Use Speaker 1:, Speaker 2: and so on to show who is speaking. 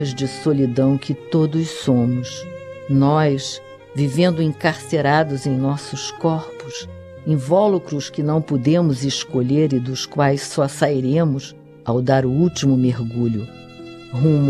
Speaker 1: de solidão que todos somos. Nós, vivendo encarcerados em nossos corpos, invólucros que não podemos escolher e dos quais só sairemos ao dar o último mergulho, rumo